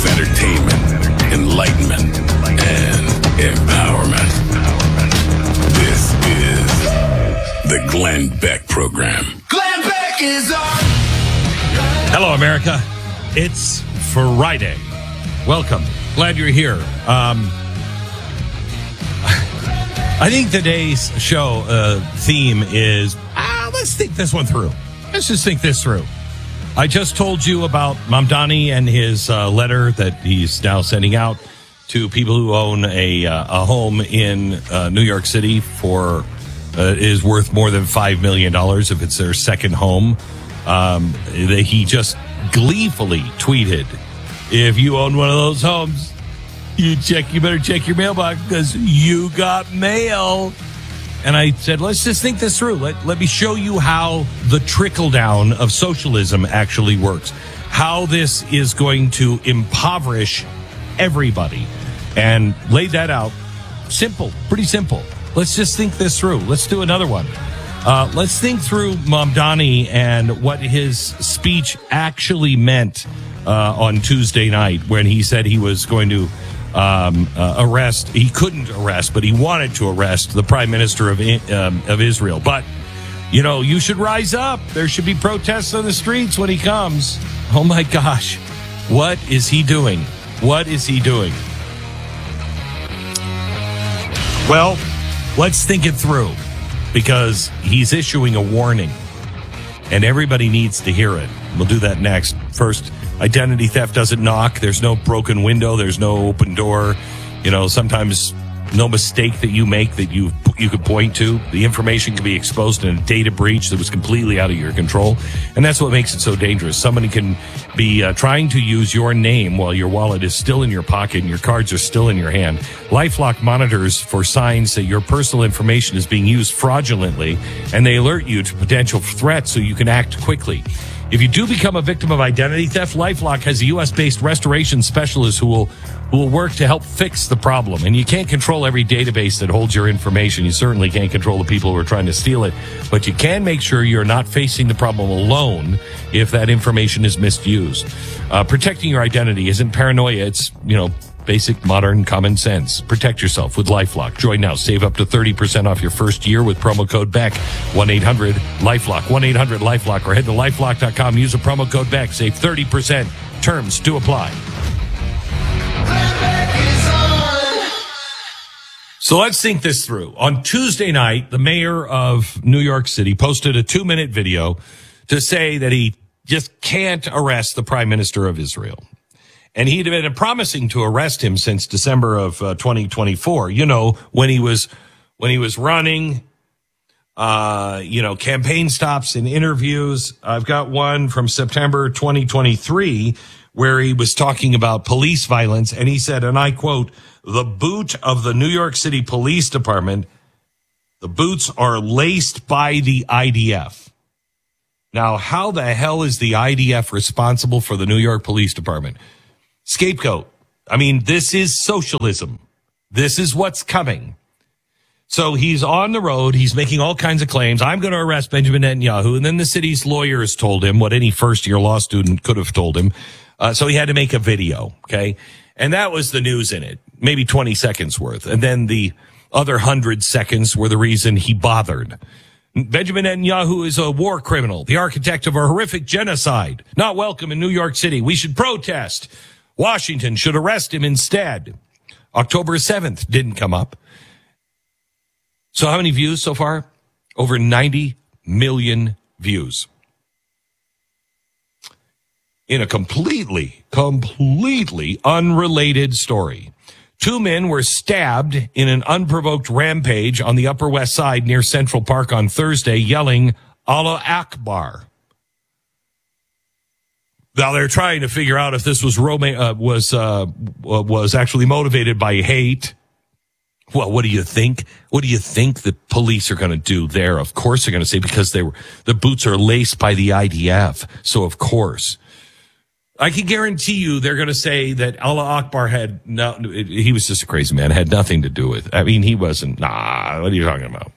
Entertainment, enlightenment, and empowerment. This is the Glenn Beck Program. Glenn Beck is on. Hello, America. It's Friday. Welcome. Glad you're here. I think today's show theme is, let's think this one through. Let's just think this through. I just told you about Mamdani and his letter that he's now sending out to people who own a home in New York City for is worth more than $5 million if it's their second home. He just gleefully tweeted, if you own one of those homes, you better check your mailbox because you got mail. And I said, let's just think this through. Let me show you how the trickle down of socialism actually works. How this is going to impoverish everybody. And laid that out. Simple, pretty simple. Let's just think this through. Let's do another one. Let's think through Mamdani and what his speech actually meant on Tuesday night when he said he was going to arrest. He couldn't arrest, but he wanted to arrest the Prime Minister of Israel. But, you know, you should rise up. There should be protests on the streets when he comes. Oh, my gosh. What is he doing? What is he doing? Well, let's think it through because he's issuing a warning and everybody needs to hear it. We'll do that next. First, identity theft doesn't knock. There's no broken window. There's no open door. You know, sometimes no mistake that you make that you could point to. The information can be exposed in a data breach that was completely out of your control. And that's what makes it so dangerous. Somebody can be trying to use your name while your wallet is still in your pocket and your cards are still in your hand. LifeLock monitors for signs that your personal information is being used fraudulently, and they alert you to potential threats so you can act quickly. If you do become a victim of identity theft, LifeLock has a U.S.-based restoration specialist who will work to help fix the problem. And you can't control every database that holds your information. You certainly can't control the people who are trying to steal it. But you can make sure you're not facing the problem alone if that information is misused. Protecting your identity isn't paranoia. It's, basic modern common sense. Protect yourself with LifeLock. Join now. Save up to 30% off your first year with promo code BECK. 1-800-LifeLock. 1-800-LifeLock. Or head to LifeLock.com. Use the promo code BECK. Save 30%. Terms do apply. So let's think this through. On Tuesday night, the mayor of New York City posted a 2-minute video to say that he just can't arrest the Prime Minister of Israel. And he'd been promising to arrest him since December of 2024. When he was running, campaign stops and interviews. I've got one from September 2023 where he was talking about police violence. And he said, and I quote, "The boot of the New York City Police Department, the boots are laced by the IDF." Now, how the hell is the IDF responsible for the New York Police Department? Scapegoat. I mean, this is socialism. This is what's coming. So he's on the road. He's making all kinds of claims. I'm going to arrest Benjamin Netanyahu. And then the city's lawyers told him what any first-year law student could have told him. So he had to make a video, okay? And that was the news in it, maybe 20 seconds worth. And then the other 100 seconds were the reason he bothered. Benjamin Netanyahu is a war criminal, the architect of a horrific genocide. Not welcome in New York City. We should protest. Washington should arrest him instead. October 7th didn't come up. So how many views so far? Over 90 million views. In a completely unrelated story. 2 men were stabbed in an unprovoked rampage on the Upper West Side near Central Park on Thursday, yelling, "Allah Akbar." Now they're trying to figure out if this was actually motivated by hate. Well, what do you think? What do you think the police are going to do there? Of course they're going to say because the boots are laced by the IDF. So of course. I can guarantee you they're going to say that Allah Akbar he was just a crazy man, had nothing to do with it. I mean, he wasn't, what are you talking about?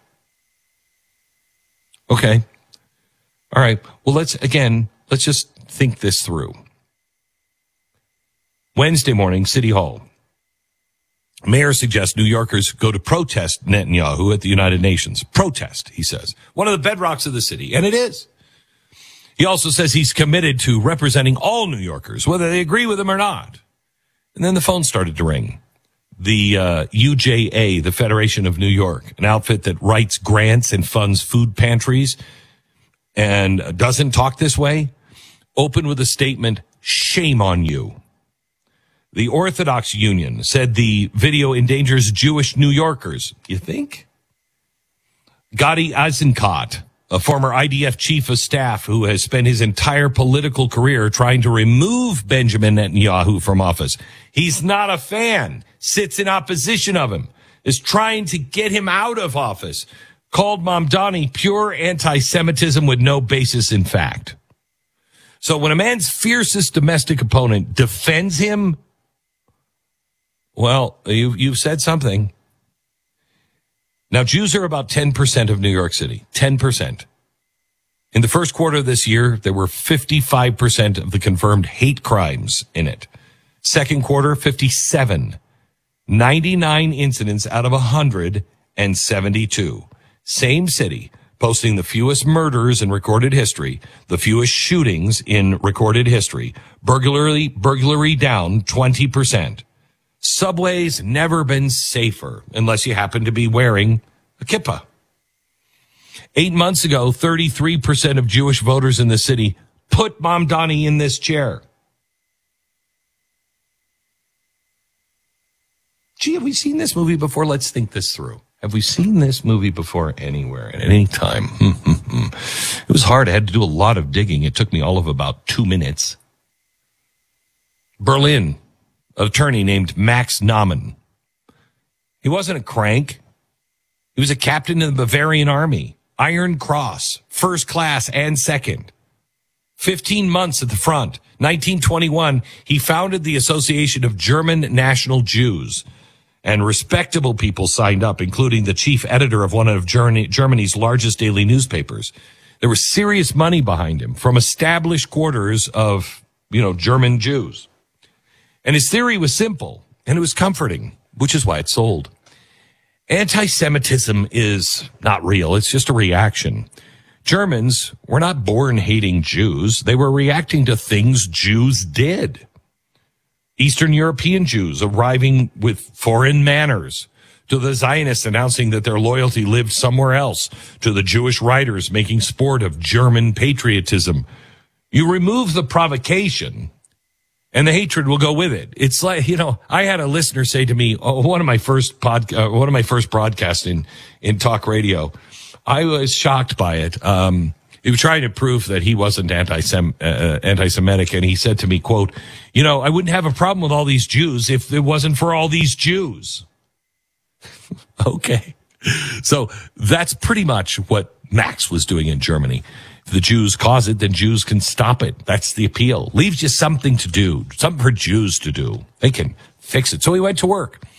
Okay. All right. Well, let's just think this through. Wednesday morning, City Hall. Mayor suggests New Yorkers go to protest Netanyahu at the United Nations. Protest, he says. One of the bedrocks of the city, and it is. He also says he's committed to representing all New Yorkers, whether they agree with him or not. And then the phone started to ring. The UJA, the Federation of New York, an outfit that writes grants and funds food pantries and doesn't talk this way, opened with a statement, "Shame on you." The Orthodox Union said the video endangers Jewish New Yorkers. You think? Gadi Eisenkot, a former IDF chief of staff who has spent his entire political career trying to remove Benjamin Netanyahu from office. He's not a fan, sits in opposition of him, is trying to get him out of office, called Mamdani pure anti-Semitism with no basis in fact. So when a man's fiercest domestic opponent defends him, well, you've said something. Now, Jews are about 10% of New York City. 10%. In the first quarter of this year, there were 55% of the confirmed hate crimes in it. Second quarter, 57. 99 incidents out of 172. Same city, posting the fewest murders in recorded history, the fewest shootings in recorded history. Burglary down 20%. Subway's never been safer unless you happen to be wearing a kippah. 8 months ago, 33% of Jewish voters in the city put Mamdani in this chair. Gee, have we seen this movie before? Let's think this through. Have we seen this movie before anywhere at any time? It was hard. I had to do a lot of digging. It took me all of about 2 minutes. Berlin. An attorney named Max Naumann. He wasn't a crank. He was a captain in the Bavarian Army, Iron Cross, first class and second. 15 months at the front. 1921, he founded the Association of German National Jews, and respectable people signed up, including the chief editor of one of Germany's largest daily newspapers. There was serious money behind him from established quarters of, German Jews. And his theory was simple, and it was comforting, which is why it sold. Anti-Semitism is not real. It's just a reaction. Germans were not born hating Jews. They were reacting to things Jews did. Eastern European Jews arriving with foreign manners, to the Zionists announcing that their loyalty lived somewhere else, to the Jewish writers making sport of German patriotism. You remove the provocation, and the hatred will go with it. It's like, I had a listener say to me, one of my first broadcasts in talk radio, I was shocked by it. He was trying to prove that he wasn't anti-Semitic, and he said to me, quote, I wouldn't have a problem with all these Jews if it wasn't for all these Jews. Okay. So that's pretty much what Max was doing in Germany. If the Jews cause it, then Jews can stop it. That's the appeal. Leaves you something to do, something for Jews to do. They can fix it. So he went to work.